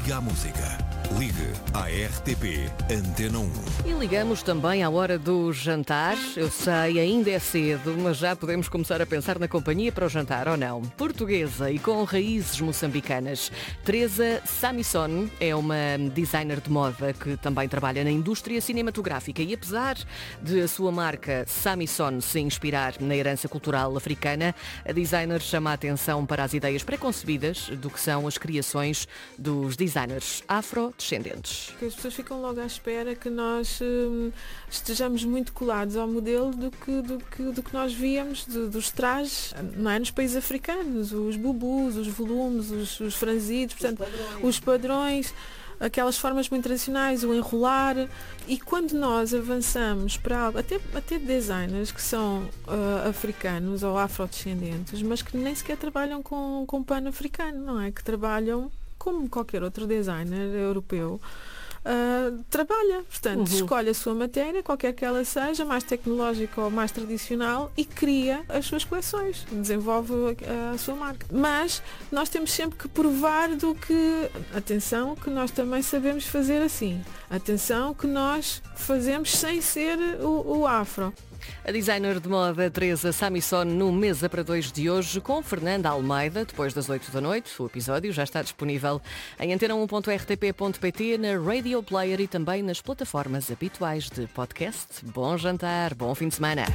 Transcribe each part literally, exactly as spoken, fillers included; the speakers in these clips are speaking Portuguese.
Liga à música. Ligue à R T P Antena um. E ligamos também à hora do jantar. Eu sei, ainda é cedo, mas já podemos começar a pensar na companhia para o jantar, ou não? Portuguesa e com raízes moçambicanas. Teresa Samison é uma designer de moda que também trabalha na indústria cinematográfica e apesar de a sua marca Samison se inspirar na herança cultural africana, a designer chama a atenção para as ideias preconcebidas do que são as criações dos designers afrodescendentes. As pessoas ficam logo à espera que nós hum, estejamos muito colados ao modelo do que, do que, do que nós víamos, do, dos trajes, não é? Nos países africanos, os bubus, os volumes, os, os franzidos, portanto, os padrões. os padrões, aquelas formas muito tradicionais, o enrolar. E quando nós avançamos para algo, até, até designers que são uh, africanos ou afrodescendentes, mas que nem sequer trabalham com, com pano africano, não é? Que trabalham como qualquer outro designer europeu, uh, trabalha. Portanto, uhum. escolhe a sua matéria, qualquer que ela seja, mais tecnológica ou mais tradicional, e cria as suas coleções, desenvolve a, a sua marca. Mas nós temos sempre que provar do que, atenção, que nós também sabemos fazer assim. Atenção que nós fazemos sem ser o, o afro. A designer de moda Teresa Samison no Mesa para Dois de hoje com Fernanda Almeida, depois das oito da noite. O episódio já está disponível em antena um ponto r t p ponto p t, na Radio Player e também nas plataformas habituais de podcast. Bom jantar, bom fim de semana.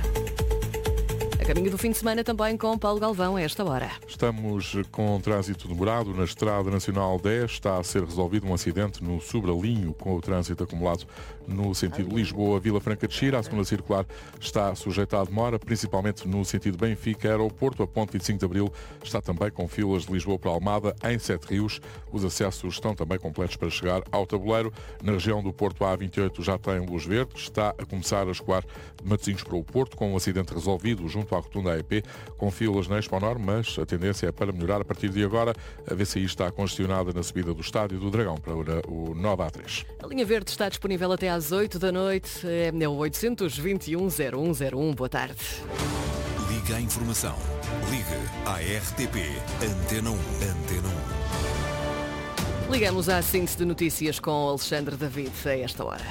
A caminho do fim de semana também com Paulo Galvão a esta hora. Estamos com trânsito demorado na Estrada Nacional dez. Está a ser resolvido um acidente no Sobralinho com o trânsito acumulado no sentido Lisboa-Vila Franca de Xira. A segunda circular está sujeita à demora, principalmente no sentido Benfica-Aeroporto. A ponte vinte e cinco de Abril está também com filas de Lisboa para Almada em Sete Rios. Os acessos estão também completos para chegar ao Tabuleiro. Na região do Porto A vinte e oito já tem luz verde. Está a começar a escoar de Matosinhos para o Porto com um acidente resolvido junto à rotunda A E P, com filas na Expo Norte, mas a tendência é para melhorar a partir de agora. A V C I está congestionada na subida do Estádio do Dragão para o nó A três. A linha verde está disponível até às oito da noite. É o oitocentos e vinte e um, zero um zero um. Boa tarde. Liga à informação. Ligue à R T P Antena um. Antena um. Ligamos à síntese de notícias com Alexandre David a esta hora.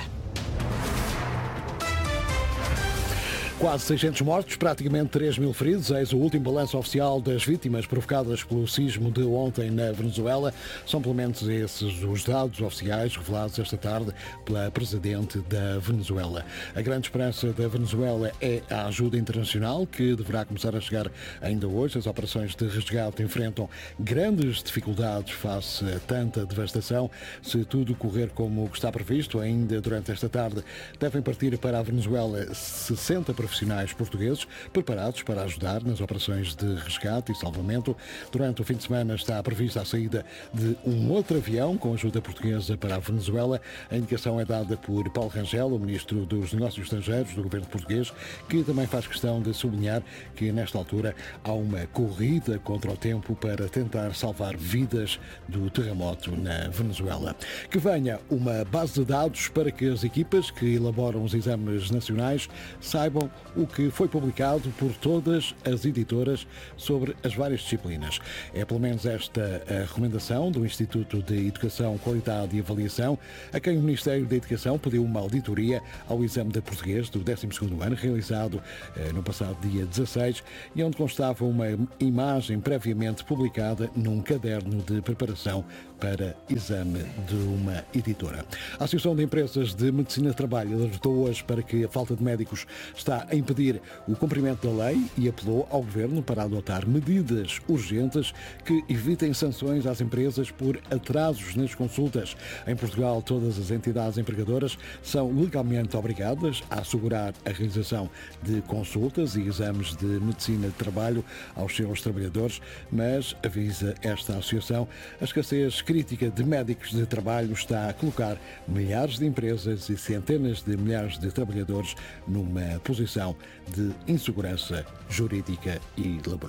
Quase seiscentos mortos, praticamente três mil feridos. Eis o último balanço oficial das vítimas provocadas pelo sismo de ontem na Venezuela. São pelo menos esses os dados oficiais revelados esta tarde pela Presidente da Venezuela. A grande esperança da Venezuela é a ajuda internacional, que deverá começar a chegar ainda hoje. As operações de resgate enfrentam grandes dificuldades face a tanta devastação. Se tudo correr como está previsto, ainda durante esta tarde devem partir para a Venezuela sessenta profissionais portugueses preparados para ajudar nas operações de resgate e salvamento. Durante o fim de semana está prevista a saída de um outro avião com ajuda portuguesa para a Venezuela. A indicação é dada por Paulo Rangel, o Ministro dos Negócios Estrangeiros do Governo português, que também faz questão de sublinhar que nesta altura há uma corrida contra o tempo para tentar salvar vidas do terremoto na Venezuela. Que venha uma base de dados para que as equipas que elaboram os exames nacionais saibam o que foi publicado por todas as editoras sobre as várias disciplinas. É pelo menos esta a recomendação do Instituto de Educação, Qualidade e Avaliação, a quem o Ministério da Educação pediu uma auditoria ao exame de português do décimo segundo ano, realizado eh, no passado dia dezasseis, e onde constava uma imagem previamente publicada num caderno de preparação para exame de uma editora. A Associação de Empresas de Medicina de Trabalho alertou hoje para que a falta de médicos está a impedir o cumprimento da lei e apelou ao Governo para adotar medidas urgentes que evitem sanções às empresas por atrasos nas consultas. Em Portugal, todas as entidades empregadoras são legalmente obrigadas a assegurar a realização de consultas e exames de medicina de trabalho aos seus trabalhadores, mas, avisa esta associação, a escassez crítica de médicos de trabalho está a colocar milhares de empresas e centenas de milhares de trabalhadores numa posição de insegurança jurídica e laboral.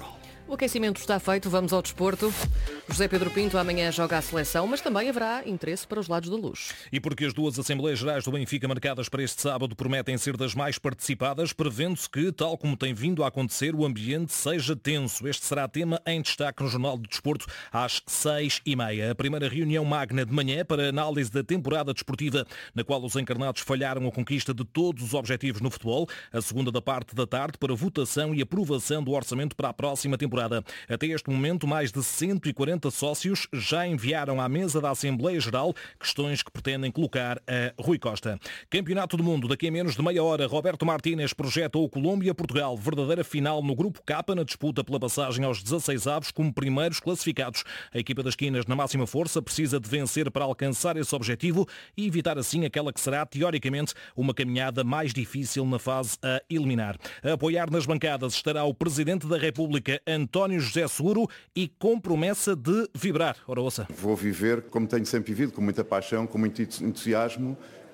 O aquecimento está feito, vamos ao desporto. José Pedro Pinto amanhã joga a seleção, mas também haverá interesse para os lados da luz. E porque as duas Assembleias Gerais do Benfica marcadas para este sábado prometem ser das mais participadas, prevendo-se que, tal como tem vindo a acontecer, o ambiente seja tenso. Este será tema em destaque no Jornal do Desporto às seis e meia. A primeira reunião magna de manhã para análise da temporada desportiva, na qual os encarnados falharam a conquista de todos os objetivos no futebol. A segunda da parte da tarde para votação e aprovação do orçamento para a próxima temporada. Até este momento, mais de cento e quarenta sócios já enviaram à mesa da Assembleia Geral questões que pretendem colocar a Rui Costa. Campeonato do Mundo, daqui a menos de meia hora, Roberto Martínez projeta o Colômbia-Portugal, verdadeira final no Grupo K, na disputa pela passagem aos dezasseis avos como primeiros classificados. A equipa das Quinas, na máxima força, precisa de vencer para alcançar esse objetivo e evitar assim aquela que será, teoricamente, uma caminhada mais difícil na fase a eliminar. A apoiar nas bancadas estará o Presidente da República, António José Seguro, e com promessa de vibrar. Ora, ouça. Vou viver como tenho sempre vivido, com muita paixão, com muito entusiasmo.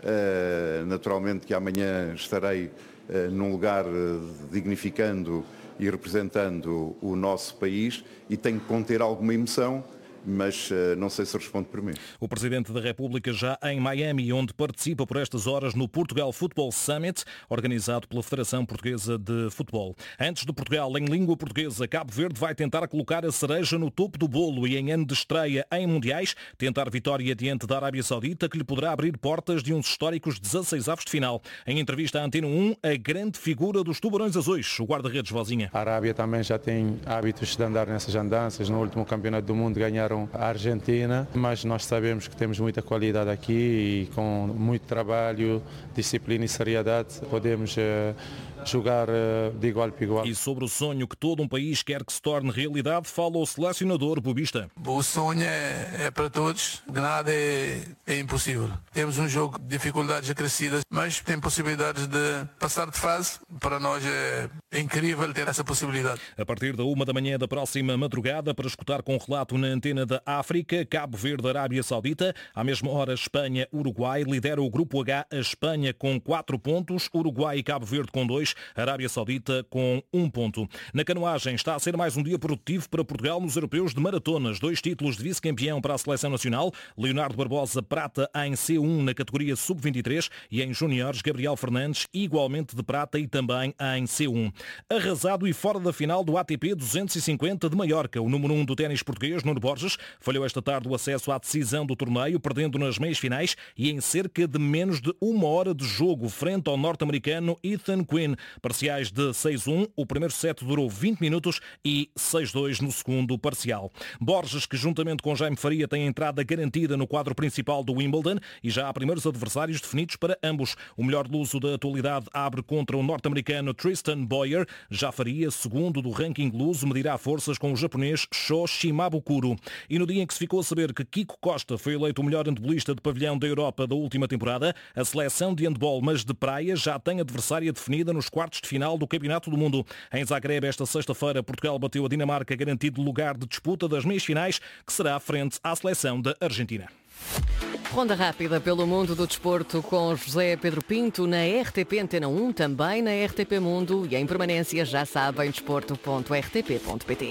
Uh, naturalmente que amanhã estarei uh, num lugar uh, dignificando e representando o nosso país e tenho que conter alguma emoção, mas uh, não sei se responde por mim. O Presidente da República já em Miami, onde participa por estas horas no Portugal Football Summit, organizado pela Federação Portuguesa de Futebol. Antes de Portugal, em língua portuguesa, Cabo Verde vai tentar colocar a cereja no topo do bolo e, em ano de estreia em mundiais, tentar vitória diante da Arábia Saudita, que lhe poderá abrir portas de uns históricos dezasseis avos de final. Em entrevista à Antena um, a grande figura dos Tubarões Azuis, o guarda-redes Vozinha. A Arábia também já tem hábitos de andar nessas andanças. No último Campeonato do Mundo ganharam a Argentina, mas nós sabemos que temos muita qualidade aqui e com muito trabalho, disciplina e seriedade podemos uh, jogar uh, de igual para igual. E sobre o sonho que todo um país quer que se torne realidade, fala o selecionador bobista. O sonho é, é para todos, de nada é, é impossível. Temos um jogo de dificuldades acrescidas, mas tem possibilidades de passar de fase. Para nós é, é incrível ter essa possibilidade. A partir da uma da manhã da próxima madrugada, para escutar com relato na antena da África, Cabo Verde, Arábia Saudita. À mesma hora, Espanha, Uruguai. Lidera o Grupo H, a Espanha com quatro pontos, Uruguai e Cabo Verde com dois, Arábia Saudita com um ponto. Na canoagem está a ser mais um dia produtivo para Portugal nos europeus de maratonas. Dois títulos de vice-campeão para a seleção nacional. Leonardo Barbosa, prata em C um na categoria sub vinte e três e em juniores, Gabriel Fernandes, igualmente de prata e também em C um. Arrasado e fora da final do A T P duzentos e cinquenta de Maiorca. O número um do ténis português, Nuno Borges, falhou esta tarde o acesso à decisão do torneio, perdendo nas meias finais e em cerca de menos de uma hora de jogo, frente ao norte-americano Ethan Quinn. Parciais de seis a um, o primeiro set durou vinte minutos e seis a dois no segundo parcial. Borges, que juntamente com Jaime Faria tem entrada garantida no quadro principal do Wimbledon e já há primeiros adversários definidos para ambos. O melhor luso da atualidade abre contra o norte-americano Tristan Boyer. Já Faria, segundo do ranking luso, medirá forças com o japonês Sho Shimabukuro. E no dia em que se ficou a saber que Kiko Costa foi eleito o melhor handbolista de pavilhão da Europa da última temporada, a seleção de handball, mas de praia, já tem adversária definida nos quartos de final do Campeonato do Mundo. Em Zagreb, esta sexta-feira, Portugal bateu a Dinamarca, garantido lugar de disputa das meias finais, que será frente à seleção da Argentina. Ronda rápida pelo mundo do desporto com José Pedro Pinto na R T P Antena um, também na R T P Mundo e em permanência, já sabem, desporto ponto r t p ponto p t.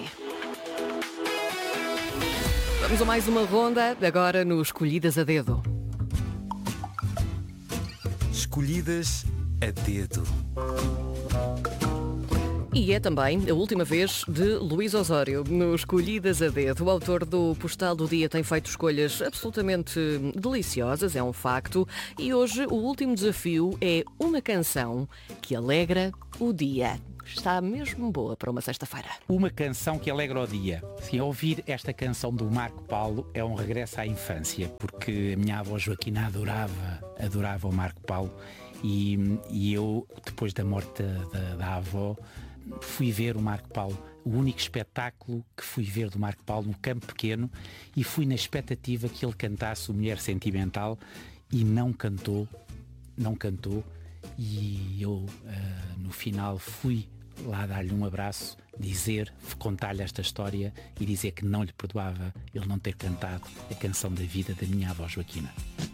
Vamos a mais uma ronda, agora no Escolhidas a Dedo. Escolhidas a dedo. E é também a última vez de Luís Osório no Escolhidas a Dedo. O autor do Postal do Dia tem feito escolhas absolutamente deliciosas, é um facto. E hoje o último desafio é uma canção que alegra o dia. Está mesmo boa para uma sexta-feira. Uma canção que alegra o dia. Sim, ouvir esta canção do Marco Paulo é um regresso à infância, porque a minha avó Joaquina adorava, adorava o Marco Paulo e, e eu, depois da morte da, da avó, fui ver o Marco Paulo, o único espetáculo que fui ver do Marco Paulo no Campo Pequeno, e fui na expectativa que ele cantasse o Mulher Sentimental e não cantou, não cantou, e eu uh, no final fui lá dar-lhe um abraço, dizer, contar-lhe esta história e dizer que não lhe perdoava ele não ter cantado a canção da vida da minha avó Joaquina.